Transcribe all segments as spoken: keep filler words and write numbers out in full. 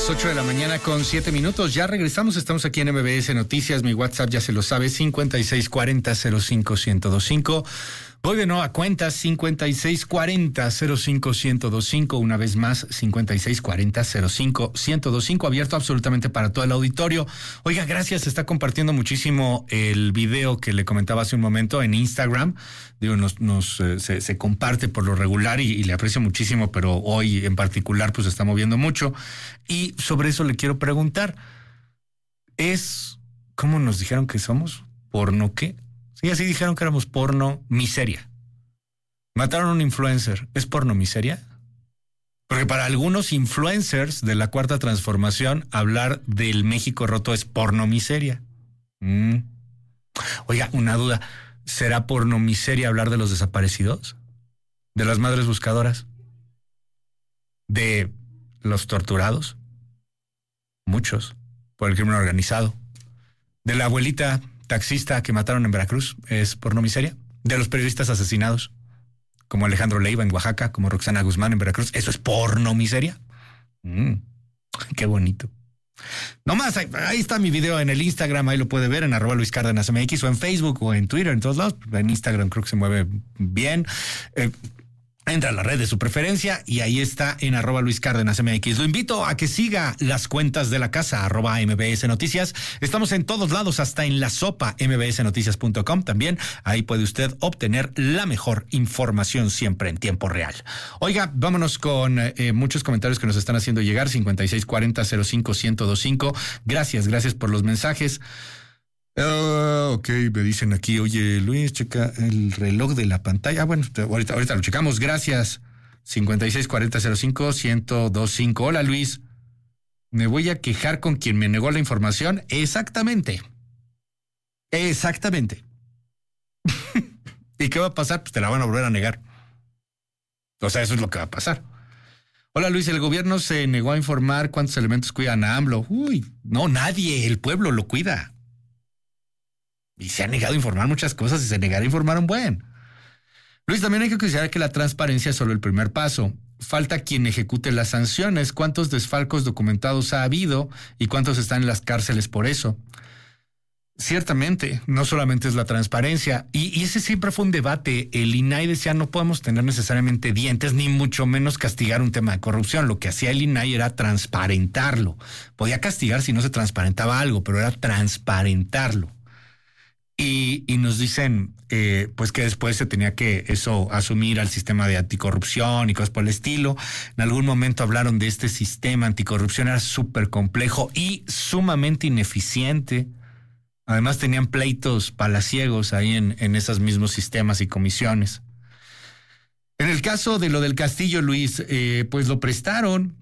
las ocho de la mañana con siete minutos. Ya regresamos, estamos aquí en M B S Noticias. Mi WhatsApp ya se lo sabe, cincuenta y seis cuarenta cero cinco ciento veinticinco. Voy de nuevo a cuentas, cincuenta y seis cuarenta cero cinco ciento veinticinco. Una vez más, cincuenta y seis cuarenta cero cinco ciento veinticinco, abierto absolutamente para todo el auditorio. Oiga, gracias, se está compartiendo muchísimo el video que le comentaba hace un momento en Instagram. Digo, nos, nos eh, se, se comparte por lo regular y, y le aprecio muchísimo, pero hoy en particular pues se está moviendo mucho. Y sobre eso le quiero preguntar, ¿es, cómo nos dijeron que somos? ¿Porno qué? Sí, así dijeron que éramos porno miseria. Mataron a un influencer. ¿Es porno miseria? Porque para algunos influencers de la Cuarta Transformación, hablar del México roto es porno miseria. Mm. Oiga, una duda. ¿Será porno miseria hablar de los desaparecidos? ¿De las madres buscadoras? ¿De los torturados? Muchos. Por el crimen organizado. ¿De la abuelita taxista que mataron en Veracruz? ¿Es porno miseria? ¿De los periodistas asesinados? Como Alejandro Leiva en Oaxaca, como Roxana Guzmán en Veracruz. ¿Eso es porno miseria? Mm, qué bonito. Nomás, ahí, ahí está mi video en el Instagram, ahí lo puede ver en arroba Luis Cárdenas M X, o en Facebook o en Twitter, en todos lados. En Instagram creo que se mueve bien. Eh, Entra a la red de su preferencia y ahí está en arroba Luis Cárdenas M X. Lo invito a que siga las cuentas de la casa, arroba M B S Noticias. Estamos en todos lados, hasta en la sopa, m b s noticias punto com. También ahí puede usted obtener la mejor información siempre en tiempo real. Oiga, vámonos con eh, muchos comentarios que nos están haciendo llegar. cincuenta y seis cuarenta cero cinco ciento veinticinco. Gracias, gracias por los mensajes. Uh, ok, me dicen aquí, oye Luis, checa el reloj de la pantalla. Ah, bueno, ahorita, ahorita lo checamos, gracias. cincuenta y seis cuarenta cero cinco ciento veinticinco. Hola Luis, me voy a quejar con quien me negó la información. Exactamente. Exactamente. ¿Y qué va a pasar? Pues te la van a volver a negar. O sea, eso es lo que va a pasar. Hola Luis, el gobierno se negó a informar cuántos elementos cuidan a AMLO. Uy, no, nadie, el pueblo lo cuida. Y se ha negado a informar muchas cosas y se negará a informar un buen. Luis, también hay que considerar que la transparencia es solo el primer paso. Falta quien ejecute las sanciones. ¿Cuántos desfalcos documentados ha habido y cuántos están en las cárceles por eso? Ciertamente, no solamente es la transparencia. Y, y ese siempre fue un debate. El I N A I decía no podemos tener necesariamente dientes, ni mucho menos castigar un tema de corrupción. Lo que hacía el I N A I era transparentarlo. Podía castigar si no se transparentaba algo, pero era transparentarlo. Y, y nos dicen eh, pues que después se tenía que eso asumir al sistema de anticorrupción y cosas por el estilo. En algún momento hablaron de este sistema anticorrupción, era súper complejo y sumamente ineficiente. Además tenían pleitos palaciegos ahí en, en esos mismos sistemas y comisiones. En el caso de lo del Castillo, Luis, eh, pues lo prestaron.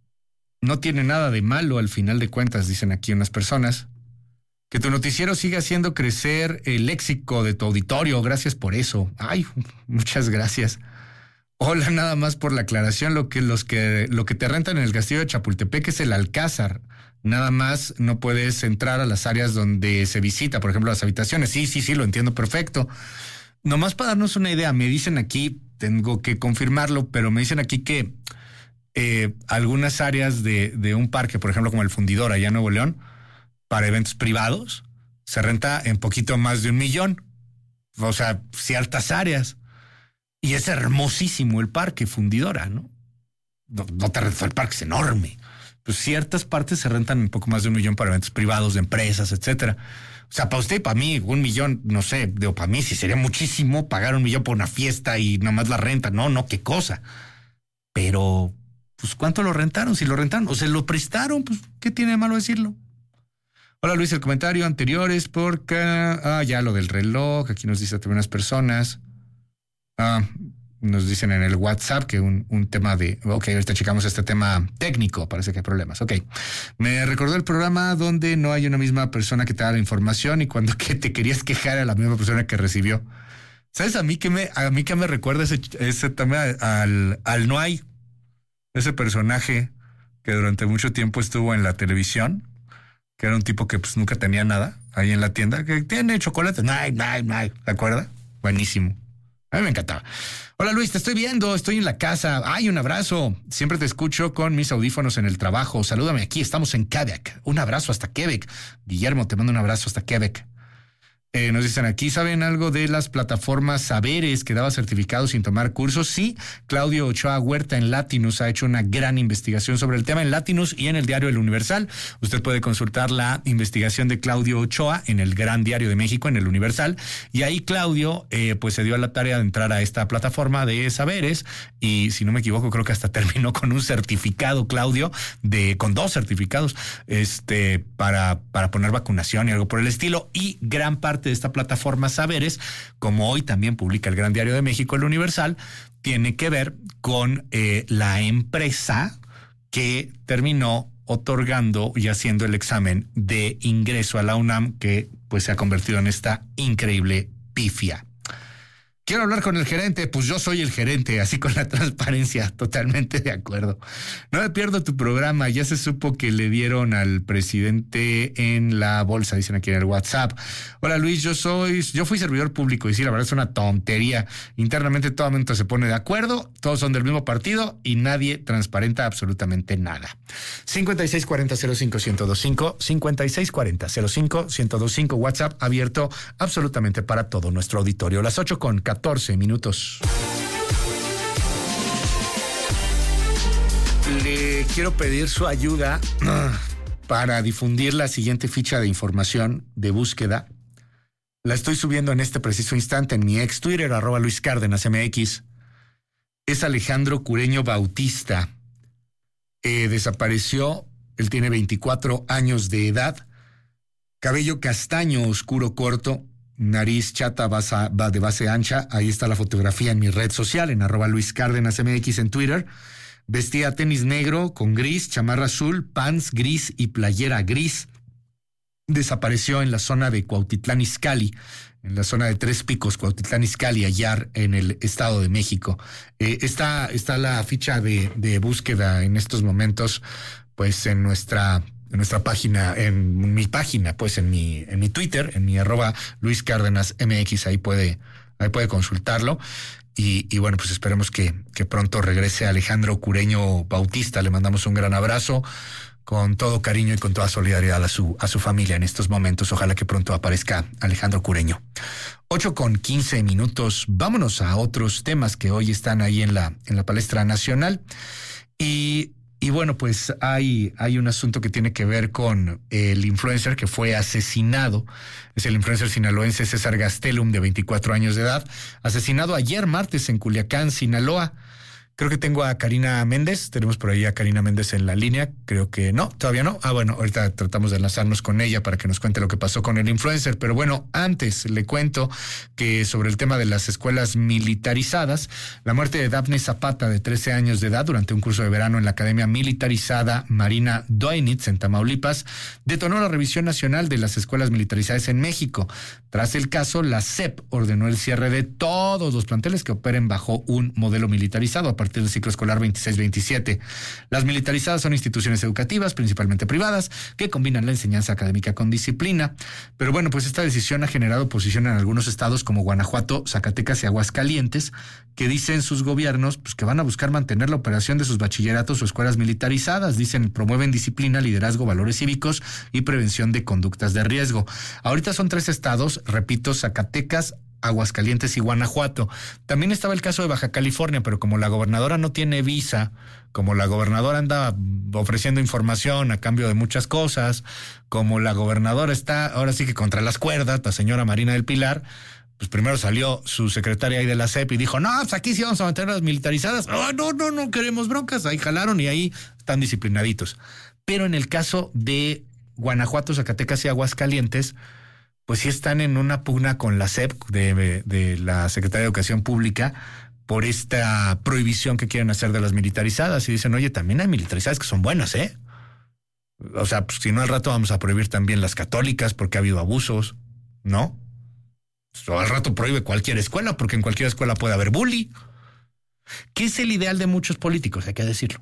No tiene nada de malo al final de cuentas, dicen aquí unas personas. Que tu noticiero siga haciendo crecer el léxico de tu auditorio. Gracias por eso. Ay, muchas gracias. Hola, nada más por la aclaración. Lo que, los que, lo que te rentan en el Castillo de Chapultepec es el Alcázar. Nada más no puedes entrar a las áreas donde se visita, por ejemplo, las habitaciones. Sí, sí, sí, lo entiendo perfecto. Nomás para darnos una idea, me dicen aquí, tengo que confirmarlo, pero me dicen aquí que eh, algunas áreas de, de un parque, por ejemplo, como el Fundidor allá en Nuevo León, para eventos privados, se renta en poquito más de un millón. O sea, ciertas áreas. Y es hermosísimo el parque Fundidora, ¿no? No, no te rentó el parque, es enorme. Pues ciertas partes se rentan en poco más de un millón para eventos privados, de empresas, etcétera. O sea, para usted y para mí, un millón, no sé, digo, para mí sí sería muchísimo pagar un millón por una fiesta y nomás la renta. No, no, qué cosa. Pero, pues, ¿cuánto lo rentaron? Si lo rentaron o se lo prestaron, pues, ¿qué tiene de malo decirlo? Hola Luis, el comentario anterior es porque... Ah, ya lo del reloj, aquí nos dice también unas personas. Ah, nos dicen en el WhatsApp que un, un tema de... Ok, ahorita checamos este tema técnico, parece que hay problemas. Ok, me recordó el programa donde no hay una misma persona que te da la información y cuando que te querías quejar a la misma persona que recibió. ¿Sabes a mí que me, a mí que me recuerda ese, ese tema al, al No Hay? Ese personaje que durante mucho tiempo estuvo en la televisión, que era un tipo que pues nunca tenía nada ahí en la tienda, que tiene chocolate, no hay, no hay, no hay, ¿te acuerdas? Buenísimo. A mí me encantaba. Hola Luis, te estoy viendo, estoy en la casa. Ay, un abrazo. Siempre te escucho con mis audífonos en el trabajo. Salúdame aquí, estamos en Quebec. Un abrazo hasta Quebec. Guillermo, te mando un abrazo hasta Quebec. Eh, nos dicen aquí, ¿saben algo de las plataformas Saberes que daba certificados sin tomar cursos? Sí, Claudio Ochoa Huerta en Latinus ha hecho una gran investigación sobre el tema en Latinus y en el diario El Universal. Usted puede consultar la investigación de Claudio Ochoa en el Gran Diario de México, en El Universal. Y ahí Claudio eh, pues se dio a la tarea de entrar a esta plataforma de Saberes y, si no me equivoco, creo que hasta terminó con un certificado, Claudio, de con dos certificados este para, para poner vacunación y algo por el estilo. Y gran parte de esta plataforma Saberes, como hoy también publica el Gran Diario de México, El Universal, tiene que ver con eh, la empresa que terminó otorgando y haciendo el examen de ingreso a la UNAM, que pues se ha convertido en esta increíble pifia. Quiero hablar con el gerente, pues yo soy el gerente, así con la transparencia, totalmente de acuerdo. No me pierdo tu programa, ya se supo que le dieron al presidente en la bolsa, dicen aquí en el WhatsApp. Hola Luis, yo soy, yo fui servidor público y sí, la verdad es una tontería. Internamente todo el mundo se pone de acuerdo, todos son del mismo partido y nadie transparenta absolutamente nada. cincuenta y seis cuarenta cero cinco ciento veinticinco, cincuenta y seis cuarenta cero cinco ciento veinticinco, WhatsApp abierto absolutamente para todo nuestro auditorio. Las ocho con catorce minutos. Le quiero pedir su ayuda para difundir la siguiente ficha de información de búsqueda. La estoy subiendo en este preciso instante en mi ex Twitter, arroba Luis Cárdenas M X. Es Alejandro Cureño Bautista. Eh, desapareció, él tiene veinticuatro años de edad, cabello castaño oscuro corto, nariz chata basa, de base ancha. Ahí está la fotografía en mi red social, en arroba Luis Cárdenas M X en Twitter. Vestía tenis negro con gris, chamarra azul, pants gris y playera gris. Desapareció en la zona de Cuautitlán Izcalli, en la zona de Tres Picos, Cuautitlán Izcalli, allá en el Estado de México. Eh, está, está la ficha de, de búsqueda en estos momentos, pues en nuestra... en nuestra página, en mi página, pues en mi, en mi Twitter, en mi arroba Luis Cárdenas M X, ahí puede, ahí puede consultarlo. Y, y bueno, pues esperemos que, que pronto regrese Alejandro Cureño Bautista. Le mandamos un gran abrazo, con todo cariño y con toda solidaridad a su, a su familia en estos momentos. Ojalá que pronto aparezca Alejandro Cureño. Ocho con quince minutos. Vámonos a otros temas que hoy están ahí en la, en la palestra nacional. Y Y bueno, pues hay, hay un asunto que tiene que ver con el influencer que fue asesinado. Es el influencer sinaloense César Gastelum, de veinticuatro años de edad, asesinado ayer martes en Culiacán, Sinaloa. Creo que tengo a Karina Méndez, tenemos por ahí a Karina Méndez en la línea, creo que no, todavía no. Ah, bueno, ahorita tratamos de enlazarnos con ella para que nos cuente lo que pasó con el influencer, pero bueno, antes le cuento que sobre el tema de las escuelas militarizadas, la muerte de Dafne Zapata, de trece años de edad, durante un curso de verano en la Academia Militarizada Marina Doinitz, en Tamaulipas, detonó la revisión nacional de las escuelas militarizadas en México. Tras el caso, la S E P ordenó el cierre de todos los planteles que operen bajo un modelo militarizado a partir del ciclo escolar veintiséis veintisiete. Las militarizadas son instituciones educativas, principalmente privadas, que combinan la enseñanza académica con disciplina. Pero bueno, pues esta decisión ha generado oposición en algunos estados como Guanajuato, Zacatecas y Aguascalientes, que dicen sus gobiernos pues, que van a buscar mantener la operación de sus bachilleratos o escuelas militarizadas. Dicen, promueven disciplina, liderazgo, valores cívicos y prevención de conductas de riesgo. Ahorita son tres estados, repito, Zacatecas, Aguascalientes y Guanajuato. También estaba el caso de Baja California, pero como la gobernadora no tiene visa, como la gobernadora anda ofreciendo información a cambio de muchas cosas, como la gobernadora está ahora sí que contra las cuerdas, la señora Marina del Pilar, pues primero salió su secretaria ahí de la S E P y dijo, no, pues aquí sí vamos a mantener las militarizadas. Oh, no, no, no queremos broncas. Ahí jalaron y ahí están disciplinaditos. Pero en el caso de Guanajuato, Zacatecas y Aguascalientes, pues sí están en una pugna con la S E P de, de la Secretaría de Educación Pública por esta prohibición que quieren hacer de las militarizadas. Y dicen, oye, también hay militarizadas que son buenas, ¿eh? O sea, pues, si no al rato vamos a prohibir también las católicas porque ha habido abusos, ¿no? O al rato prohíbe cualquier escuela porque en cualquier escuela puede haber bully. ¿Qué es el ideal de muchos políticos? Hay que decirlo.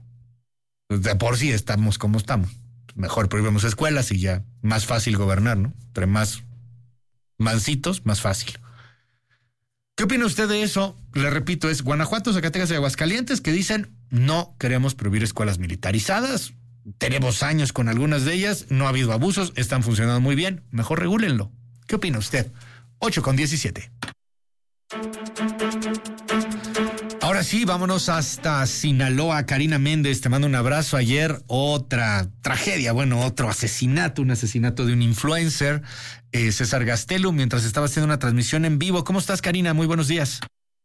De por sí estamos como estamos. Mejor prohibimos escuelas y ya más fácil gobernar, ¿no? Entre más mancitos, más fácil. ¿Qué opina usted de eso? Le repito, es Guanajuato, Zacatecas y Aguascalientes que dicen no queremos prohibir escuelas militarizadas. Tenemos años con algunas de ellas, no ha habido abusos, están funcionando muy bien, mejor regúlenlo. ¿Qué opina usted? ocho con diecisiete. Ahora sí, vámonos hasta Sinaloa. Karina Méndez, te mando un abrazo. Ayer otra tragedia, bueno, otro asesinato, un asesinato de un influencer, eh, César Gastelum, mientras estaba haciendo una transmisión en vivo. ¿Cómo estás, Karina? Muy buenos días.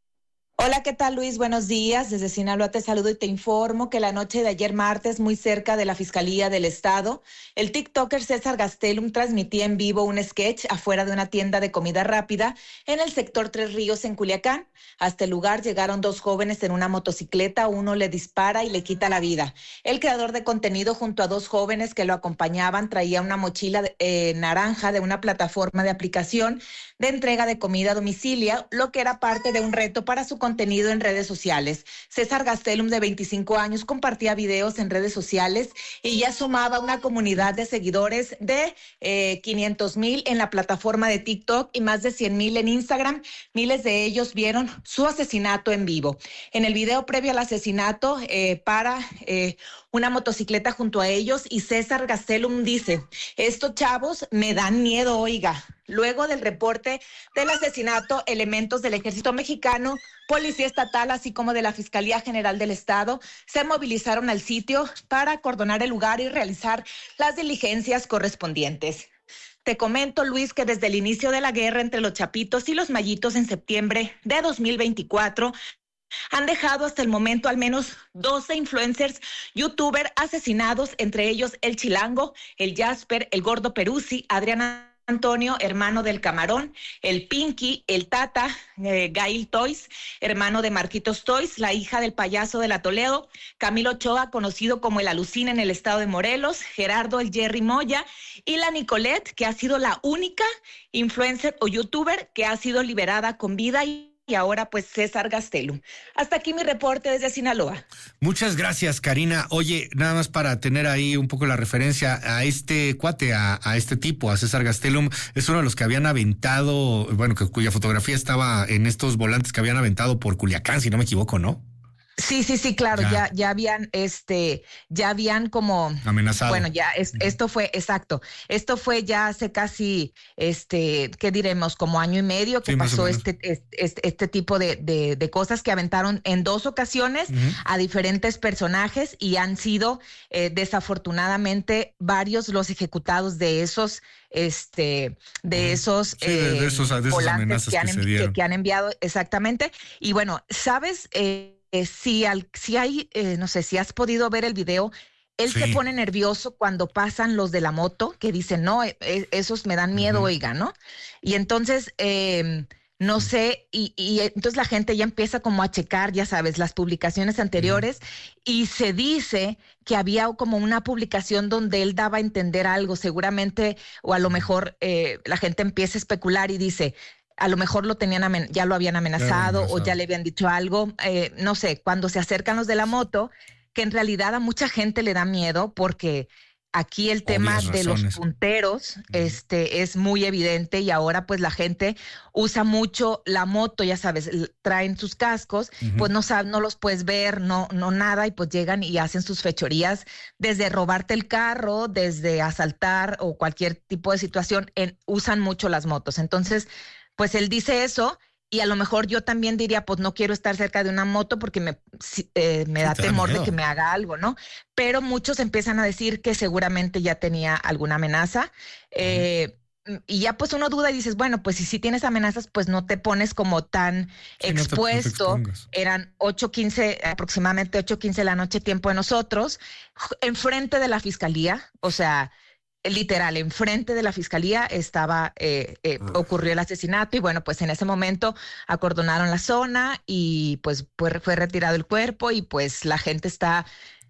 Hola, ¿qué tal, Luis? Buenos días. Desde Sinaloa te saludo y te informo que la noche de ayer martes, muy cerca de la Fiscalía del Estado, el tiktoker César Gastelum transmitía en vivo un sketch afuera de una tienda de comida rápida en el sector Tres Ríos, en Culiacán. Hasta el lugar llegaron dos jóvenes en una motocicleta, uno le dispara y le quita la vida. El creador de contenido junto a dos jóvenes que lo acompañaban traía una mochila eh, naranja de una plataforma de aplicación de entrega de comida a domicilio, lo que era parte de un reto para su contenido en redes sociales. César Gastelum, de veinticinco años, compartía videos en redes sociales y ya sumaba una comunidad de seguidores de eh, quinientos mil en la plataforma de TikTok y más de cien mil en Instagram. Miles de ellos vieron su asesinato en vivo. En el video previo al asesinato, eh, para eh, una motocicleta junto a ellos y César Gastelum dice: estos chavos me dan miedo, oiga. Luego del reporte del asesinato, elementos del Ejército Mexicano, Policía Estatal, así como de la Fiscalía General del Estado, se movilizaron al sitio para acordonar el lugar y realizar las diligencias correspondientes. Te comento, Luis, que desde el inicio de la guerra entre los Chapitos y los Mayitos en septiembre de dos mil veinticuatro, han dejado hasta el momento al menos doce influencers, youtubers asesinados, entre ellos el Chilango, el Jasper, el Gordo Peruzzi, Adriana Antonio, hermano del Camarón, el Pinky, el Tata, eh, Gail Toys, hermano de Marquitos Toys, la hija del payaso de la Toledo, Camilo Ochoa, conocido como el Alucina en el estado de Morelos, Gerardo el Jerry Moya y la Nicolette, que ha sido la única influencer o youtuber que ha sido liberada con vida y Y ahora, pues, César Gastelum. Hasta aquí mi reporte desde Sinaloa. Muchas gracias, Karina. Oye, nada más para tener ahí un poco la referencia a este cuate, a, a este tipo, a César Gastelum, es uno de los que habían aventado, bueno, que, cuya fotografía estaba en estos volantes que habían aventado por Culiacán, si no me equivoco, ¿no? Sí, sí, sí, claro, ya, ya, ya habían, este, ya habían como amenazado. Bueno, ya es, esto fue, exacto, esto fue ya hace casi, este, ¿qué diremos? Como año y medio que sí, pasó este, este, este tipo de, de, de cosas que aventaron en dos ocasiones uh-huh. a diferentes personajes y han sido eh, desafortunadamente varios los ejecutados de esos, este, de uh-huh. esos, sí, de, de esos, de esas amenazas que han, que se dieron. Que, que han enviado, exactamente. Y bueno, ¿sabes? Eh, Eh, si, al, si hay, eh, no sé, si has podido ver el video, él sí. se pone nervioso cuando pasan los de la moto, que dicen, no, eh, esos me dan miedo, uh-huh. oiga, ¿no? Y entonces, eh, no uh-huh. sé, y, y entonces la gente ya empieza como a checar, ya sabes, las publicaciones anteriores, uh-huh. y se dice que había como una publicación donde él daba a entender algo, seguramente, o a lo mejor eh, la gente empieza a especular y dice, a lo mejor lo tenían amen- ya lo habían amenazado, ya o ya le habían dicho algo, eh, no sé, cuando se acercan los de la moto, que en realidad a mucha gente le da miedo porque aquí el tema Obvias de razones. Los punteros uh-huh. este, es muy evidente y ahora pues la gente usa mucho la moto, ya sabes, traen sus cascos, uh-huh. pues no, sab- no los puedes ver, no, no nada, y pues llegan y hacen sus fechorías desde robarte el carro, desde asaltar o cualquier tipo de situación, en, usan mucho las motos. Entonces, pues él dice eso y a lo mejor yo también diría, pues no quiero estar cerca de una moto porque me, eh, me sí, da temor da de que me haga algo, ¿no? Pero muchos empiezan a decir que seguramente ya tenía alguna amenaza. Uh-huh. Eh, y ya pues uno duda y dices, bueno, pues si sí tienes amenazas, pues no te pones como tan sí, expuesto. No te, no te Eran ocho quince, aproximadamente ocho quince de la noche, tiempo de nosotros, enfrente de la fiscalía, o sea... literal, enfrente de la fiscalía estaba, eh, eh, ocurrió el asesinato y bueno, pues en ese momento acordonaron la zona y pues, pues fue retirado el cuerpo y pues la gente está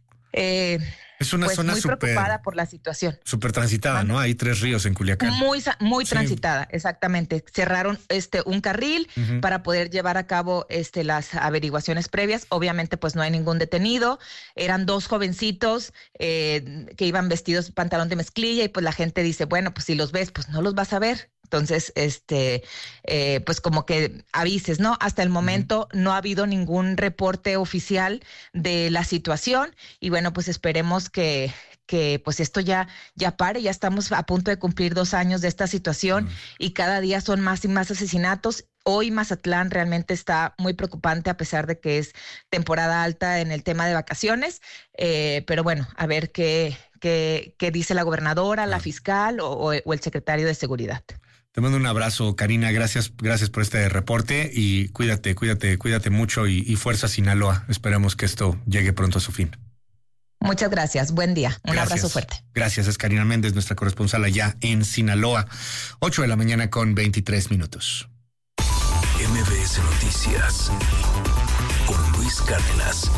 eh, es una pues, zona muy super, preocupada por la situación. Súper transitada, ¿Ah? ¿no? Hay Tres Ríos en Culiacán. Muy, muy sí. transitada, exactamente. Cerraron este un carril uh-huh. para poder llevar a cabo este las averiguaciones previas. Obviamente, pues no hay ningún detenido. Eran dos jovencitos eh, que iban vestidos pantalón de mezclilla y pues la gente dice, bueno, pues si los ves, pues no los vas a ver. Entonces, este, eh, pues como que avises, ¿no? Hasta el momento uh-huh. no ha habido ningún reporte oficial de la situación y bueno, pues esperemos que que pues esto ya, ya pare, ya estamos a punto de cumplir dos años de esta situación uh-huh. y cada día son más y más asesinatos. Hoy Mazatlán realmente está muy preocupante a pesar de que es temporada alta en el tema de vacaciones, eh, pero bueno, a ver qué, qué, qué dice la gobernadora, la fiscal o, o, o el secretario de Seguridad. Te mando un abrazo, Karina, gracias, gracias por este reporte y cuídate, cuídate, cuídate mucho y, y fuerza Sinaloa. Esperemos que esto llegue pronto a su fin. Muchas gracias. Buen día. Un gracias. abrazo fuerte. Gracias. Es Karina Méndez, nuestra corresponsal allá en Sinaloa. ocho de la mañana con veintitrés minutos. M B S Noticias con Luis Cárdenas.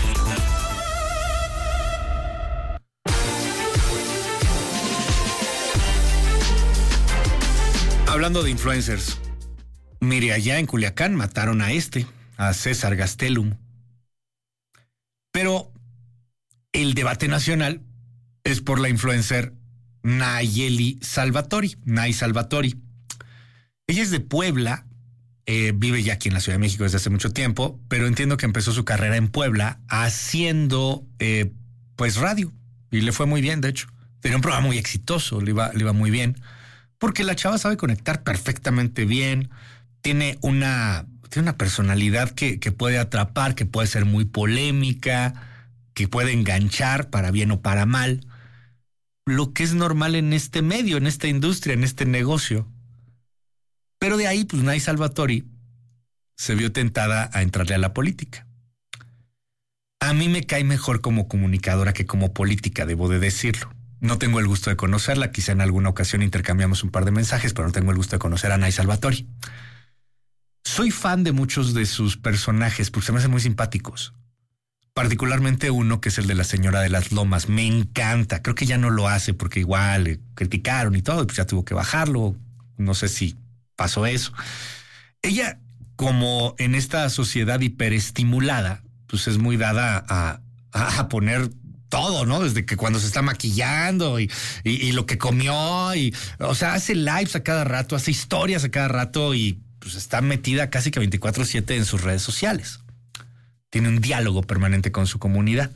Hablando de influencers, mire, allá en Culiacán mataron a este, a César Gastelum. Pero el debate nacional es por la influencer Nayeli Salvatori, Nay Salvatori. Ella es de Puebla, eh, vive ya aquí en la Ciudad de México desde hace mucho tiempo, pero entiendo que empezó su carrera en Puebla haciendo eh, pues radio y le fue muy bien, de hecho. Tenía un programa muy exitoso, le iba, le iba muy bien, porque la chava sabe conectar perfectamente bien, tiene una, tiene una personalidad que, que puede atrapar, que puede ser muy polémica, que puede enganchar para bien o para mal, lo que es normal en este medio, en esta industria, en este negocio. Pero de ahí, pues Nay Salvatori se vio tentada a entrarle a la política. A mí me cae mejor como comunicadora que como política, debo de decirlo. No tengo el gusto de conocerla, quizá en alguna ocasión intercambiamos un par de mensajes, pero no tengo el gusto de conocer a Nay Salvatori. Soy fan de muchos de sus personajes porque se me hacen muy simpáticos. Particularmente uno que es el de la señora de las Lomas. Me encanta. Creo que ya no lo hace porque igual le criticaron y todo, pues ya tuvo que bajarlo. No sé si pasó eso. Ella, como en esta sociedad hiperestimulada, pues es muy dada a, a, a poner todo, ¿no? Desde que cuando se está maquillando y, y, y lo que comió y, o sea, hace lives a cada rato, hace historias a cada rato y pues está metida casi que veinticuatro siete en sus redes sociales. Tiene un diálogo permanente con su comunidad.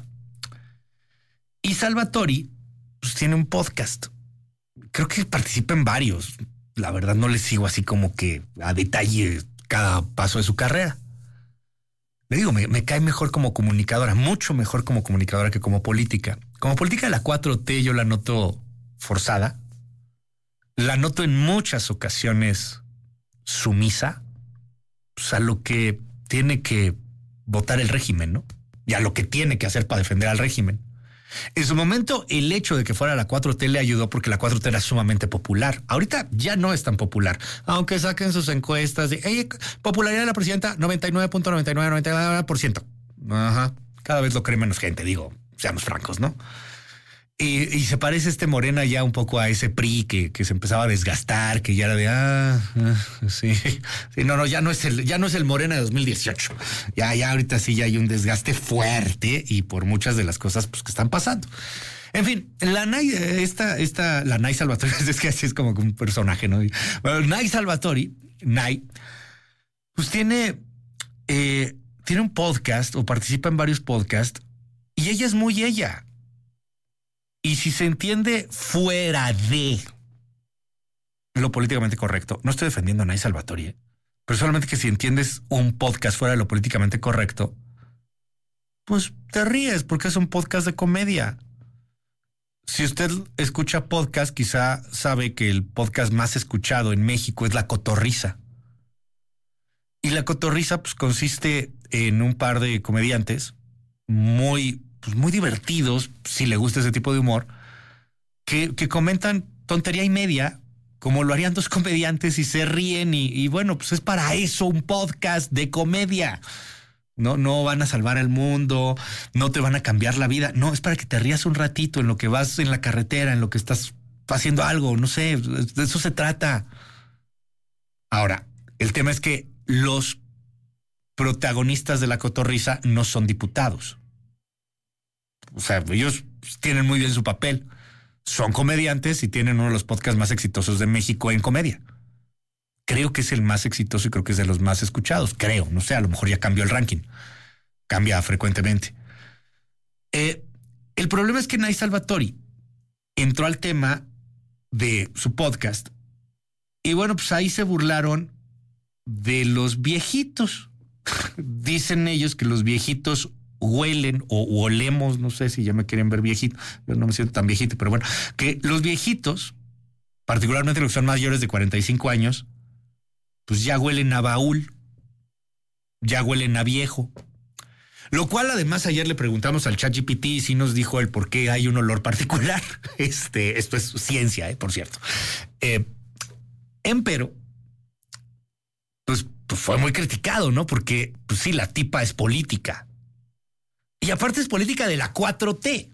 Y Salvatori, pues tiene un podcast. Creo que participa en varios. La verdad no le sigo así como que a detalle cada paso de su carrera. Le digo, me, me cae mejor como comunicadora, mucho mejor como comunicadora que como política. Como política de la cuatro T yo la noto forzada. La noto en muchas ocasiones sumisa, pues a lo que tiene que votar el régimen, ¿no? Y a lo que tiene que hacer para defender al régimen. En su momento, el hecho de que fuera la cuatro T le ayudó porque la cuatro T era sumamente popular. Ahorita ya no es tan popular, aunque saquen sus encuestas de hey, popularidad de la presidenta noventa y nueve punto noventa y nueve, noventa y nueve por ciento. Ajá. Cada vez lo cree menos gente, digo, seamos francos, ¿no? Y, y se parece este Morena ya un poco a ese P R I que, que se empezaba a desgastar, que ya era de ah, ah sí, sí, no, no, ya no es el, ya no es el Morena de dos mil dieciocho. Ya, ya ahorita sí ya hay un desgaste fuerte y por muchas de las cosas pues, que están pasando. En fin, la Nay, esta, esta, la Nay Salvatori, es que así es como un personaje, ¿no? Bueno, Nay Salvatori, Nay, pues tiene, eh, tiene un podcast o participa en varios podcasts y ella es muy ella. Y si se entiende fuera de lo políticamente correcto, no estoy defendiendo a Nay Salvatori, ¿eh? Pero solamente que si entiendes un podcast fuera de lo políticamente correcto, pues te ríes porque es un podcast de comedia. Si usted escucha podcast, quizá sabe que el podcast más escuchado en México es La Cotorrisa. Y La Cotorrisa pues consiste en un par de comediantes muy... pues muy divertidos, si le gusta ese tipo de humor, que, que comentan tontería y media, como lo harían dos comediantes y se ríen y, y bueno, pues es para eso un podcast de comedia. No, no van a salvar al mundo, no te van a cambiar la vida, no, es para que te rías un ratito en lo que vas en la carretera, en lo que estás haciendo algo, no sé, de eso se trata. Ahora, el tema es que los protagonistas de La Cotorrisa no son diputados. O sea, ellos tienen muy bien su papel. Son comediantes y tienen uno de los podcasts más exitosos de México en comedia. creo que es el más exitoso y creo que es de los más escuchados. Creo, no sé, a lo mejor ya cambió el ranking. Cambia frecuentemente. Eh, el problema es que Nay Salvatori entró al tema de su podcast y bueno, pues ahí se burlaron de los viejitos. Dicen ellos que los viejitos huelen o, o olemos, no sé si ya me quieren ver viejito, yo no me siento tan viejito, pero bueno, que los viejitos, particularmente los que son mayores de cuarenta y cinco años, pues ya huelen a baúl, ya huelen a viejo. Lo cual además ayer le preguntamos al ChatGPT y sí nos dijo el por qué hay un olor particular. Este, esto es ciencia, eh, por cierto. Eh, empero, pues, pues fue muy criticado, ¿no? Porque, pues sí, la tipa es política. Y aparte es política de la cuatro T.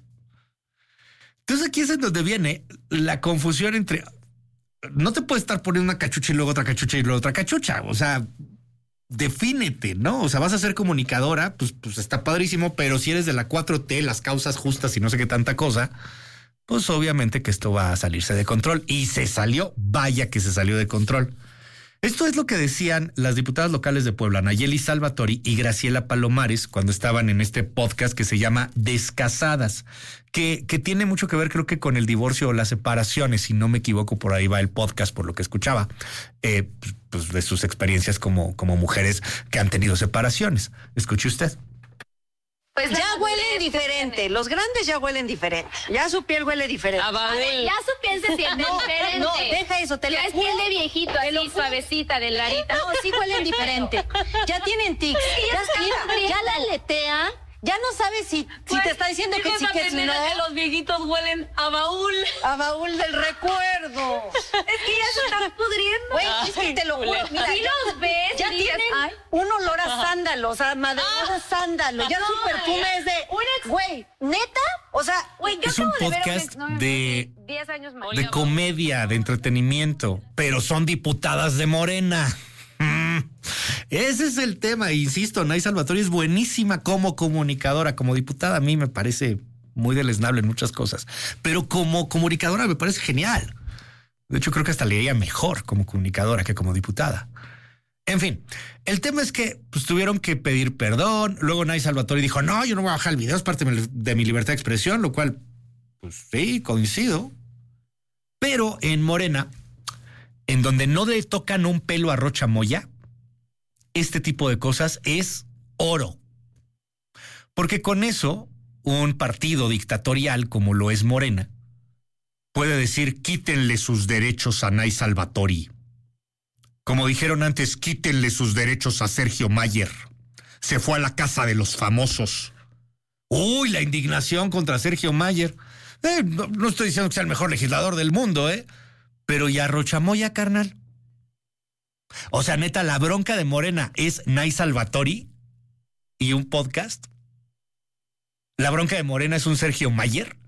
Entonces aquí es en donde viene la confusión entre... No te puedes estar poniendo una cachucha y luego otra cachucha y luego otra cachucha. O sea, defínete, ¿no? O sea, vas a ser comunicadora, pues, pues está padrísimo, pero si eres de la cuatro T, las causas justas y no sé qué tanta cosa, pues obviamente que esto va a salirse de control. Y se salió, vaya que se salió de control. Esto es lo que decían las diputadas locales de Puebla, Nayeli Salvatori y Graciela Palomares, cuando estaban en este podcast que se llama Descasadas, que, que tiene mucho que ver, creo que con el divorcio o las separaciones, si no me equivoco, por ahí va el podcast, por lo que escuchaba, eh, pues de sus experiencias como, como mujeres que han tenido separaciones. Escuche usted. Pues ya huelen diferente, los grandes ya huelen diferente, ya su piel huele diferente. A ver, ya su piel se siente no, diferente. No, deja eso, te lo ya es piel de viejito, así suavecita, delgadita. No, sí huelen diferente. Ya tienen tics, ya, ya, ya la aletea, ya no sabes si, pues, si te está diciendo que sí, que sí, no. Que los viejitos huelen a baúl. A baúl del recuerdo. Es que ya se están pudriendo. Güey, es que te lo juro, mira, si los ves, ya dices, tienen ay, un olor a sándalo, o sea, maderado a sándalo. Ya no, su perfume ya. es de, güey, ¿neta? O sea, güey, yo es un acabo de ver podcast un- no, de, diez años más. de comedia, de entretenimiento, pero son diputadas de Morena. Mm. Ese es el tema, insisto, Nay Salvatori es buenísima como comunicadora, como diputada a mí me parece muy deleznable en muchas cosas, pero como comunicadora me parece genial. De hecho, creo que hasta le iría mejor como comunicadora que como diputada. En fin, el tema es que pues, tuvieron que pedir perdón. Luego Nay Salvatori dijo, no, yo no voy a bajar el video, es parte de mi libertad de expresión, lo cual, pues sí, coincido. Pero en Morena, en donde no le tocan un pelo a Rocha Moya, este tipo de cosas es oro. Porque con eso, un partido dictatorial como lo es Morena, puede decir, quítenle sus derechos a Nay Salvatori. Como dijeron antes, quítenle sus derechos a Sergio Mayer. Se fue a la casa de los famosos. Uy, la indignación contra Sergio Mayer. Eh, no, no estoy diciendo que sea el mejor legislador del mundo, ¿eh? Pero ya Rocha Moya, carnal. O sea, neta, la bronca de Morena es Nay Salvatori y un podcast. La bronca de Morena es un Sergio Mayer.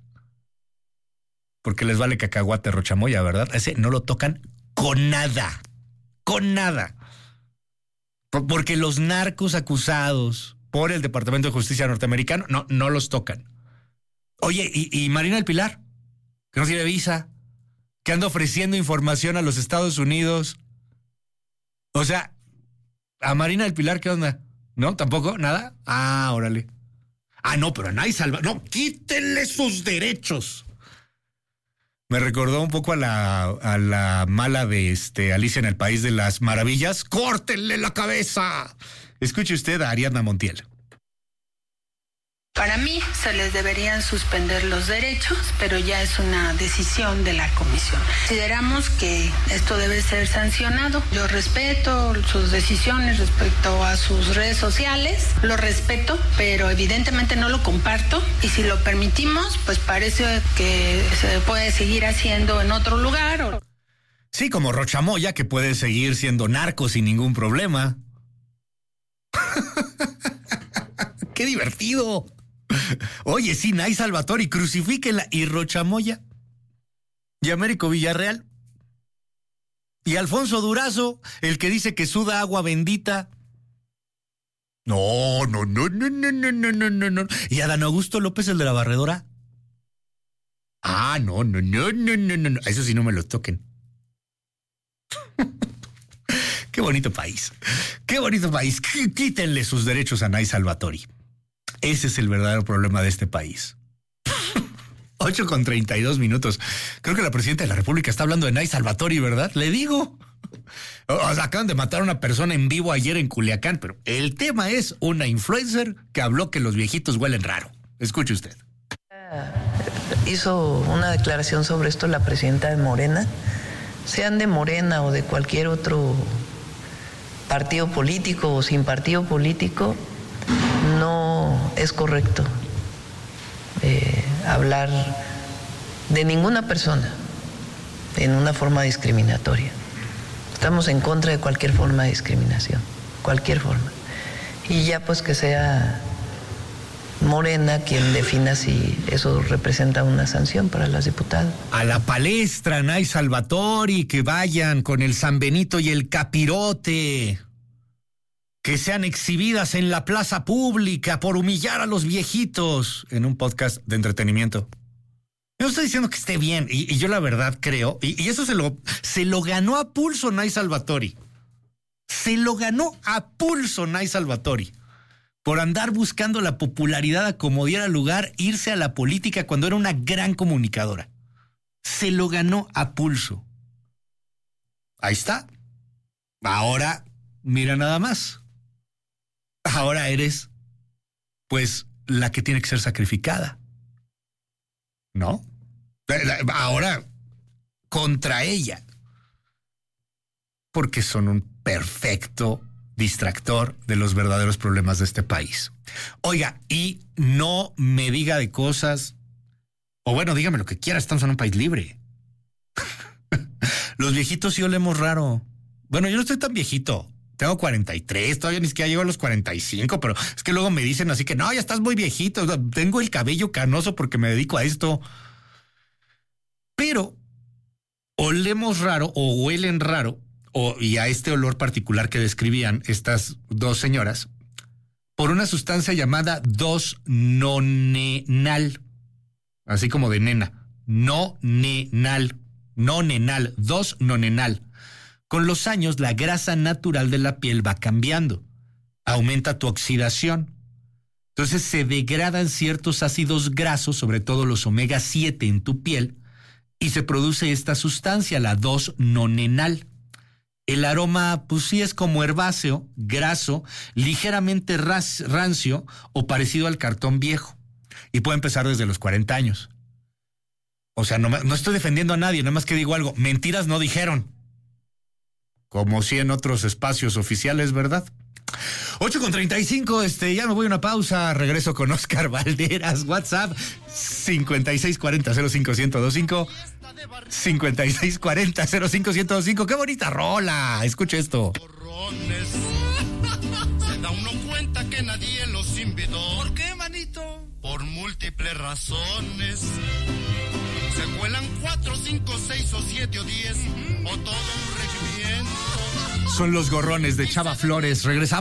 Porque les vale cacahuate Rocha Moya, ¿verdad? Ese no lo tocan con nada. Con nada. Porque los narcos acusados por el Departamento de Justicia norteamericano no, no los tocan. Oye, ¿y, y Marina del Pilar? Que no tiene visa, que anda ofreciendo información a los Estados Unidos. O sea, a Marina del Pilar, ¿qué onda? ¿No? ¿Tampoco? ¿Nada? Ah, órale. Ah, no, pero a Nay Salva... No, quítenle sus derechos. Me recordó un poco a la, a la mala de este Alicia en el País de las Maravillas. ¡Córtenle la cabeza! Escuche usted a Ariadna Montiel. Para mí se les deberían suspender los derechos, pero ya es una decisión de la comisión. Consideramos que esto debe ser sancionado. Yo respeto sus decisiones respecto a sus redes sociales, lo respeto, pero evidentemente no lo comparto. Y si lo permitimos, pues parece que se puede seguir haciendo en otro lugar. O... Sí, como Rocha Moya, que puede seguir siendo narco sin ningún problema. ¡Qué divertido! Oye, sí, Nay Salvatori, crucifíquenla. Y Rocha Moya. Y Américo Villarreal. Y Alfonso Durazo, el que dice que suda agua bendita. No, no, no, no, no, no, no, no, no. Y Adán Augusto López, el de la barredora. Ah, no, no, no, no, no, no. Eso sí no me lo toquen. Qué bonito país. Qué bonito país. Quítenle sus derechos a Nay Salvatori. Ese es el verdadero problema de este país. ocho con treinta y dos minutos. Creo que la presidenta de la República está hablando de Nay Salvatori, ¿verdad? Le digo. O sea, acaban de matar a una persona en vivo ayer en Culiacán, pero el tema es una influencer que habló que los viejitos huelen raro. Escuche usted. Hizo una declaración sobre esto la presidenta de Morena. Sean de Morena o de cualquier otro partido político o sin partido político, no es correcto eh, hablar de ninguna persona en una forma discriminatoria. Estamos en contra de cualquier forma de discriminación, cualquier forma. Y ya pues que sea Morena quien defina si eso representa una sanción para las diputadas. A la palestra, Nay Salvatori, que vayan con el San Benito y el capirote, que sean exhibidas en la plaza pública por humillar a los viejitos en un podcast de entretenimiento. Yo estoy diciendo que esté bien, y, y yo la verdad creo, y, y eso se lo, se lo ganó a pulso Nay Salvatori. Se lo ganó a pulso Nay Salvatori. Por andar buscando la popularidad a como diera lugar, irse a la política cuando era una gran comunicadora. Se lo ganó a pulso. Ahí está. Ahora, mira nada más. Ahora eres, pues, la que tiene que ser sacrificada. ¿No? Ahora, contra ella. Porque son un perfecto distractor de los verdaderos problemas de este país. Oiga, y no me diga de cosas, o bueno, dígame lo que quiera, estamos en un país libre. Los viejitos sí olemos raro. Bueno, yo no estoy tan viejito. Tengo cuarenta y tres, todavía ni siquiera llego a los cuarenta y cinco, pero es que luego me dicen así que no, ya estás muy viejito. Tengo el cabello canoso porque me dedico a esto. Pero olemos raro o huelen raro, o, y a este olor particular que describían estas dos señoras, por una sustancia llamada dos nonenal, así como de nena, nonenal, nonenal, dos nonenal. Con los años, la grasa natural de la piel va cambiando, aumenta tu oxidación. Entonces se degradan ciertos ácidos grasos, sobre todo los omega siete en tu piel, y se produce esta sustancia, la dos nonenal. El aroma, pues sí, es como herbáceo, graso, ligeramente ras, rancio o parecido al cartón viejo. Y puede empezar desde los cuarenta años. O sea, no, no estoy defendiendo a nadie, nada más que digo algo. Mentiras no dijeron. Como sí en otros espacios oficiales, ¿verdad? ocho con treinta y cinco, este, ya me voy a una pausa, regreso con Oscar Valderas, WhatsApp cincuenta y seis cuarenta cero cinco cero dos cinco, cincuenta y seis cuarenta cero cinco cero dos cinco, qué bonita rola, escuche esto. Se da uno cuenta que nadie los invitó. ¿Por qué, manito? Por múltiples razones. Se cuelan cuatro, cinco, seis o siete o diez, o todo un regimiento. Son los gorrones de Chava Flores, regresamos.